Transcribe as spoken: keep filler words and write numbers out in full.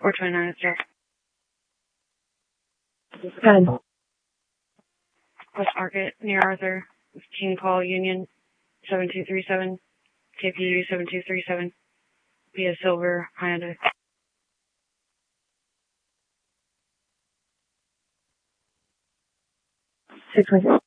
four twenty-nine at Star. Good. West Market, near Arthur, King Paul Union, seven two three seven, K P U seven two three seven, via Silver, Hyundai. six one six.